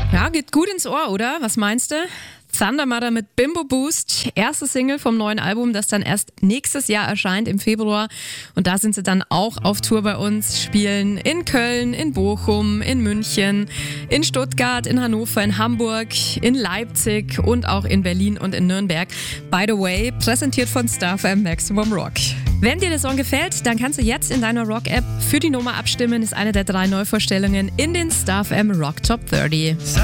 Ja, geht gut ins Ohr, oder? Was meinst du? Thunder Mother mit Bimbo Boost, erste Single vom neuen Album, das dann erst nächstes Jahr erscheint im Februar. Und da sind sie dann auch auf Tour bei uns, spielen in Köln, in Bochum, in München, in Stuttgart, in Hannover, in Hamburg, in Leipzig und auch in Berlin und in Nürnberg. By the way, präsentiert von Star FM Maximum Rock. Wenn dir der Song gefällt, dann kannst du jetzt in deiner Rock-App für die Nummer abstimmen. Ist eine der 3 Neuvorstellungen in den Star FM Rock Top 30.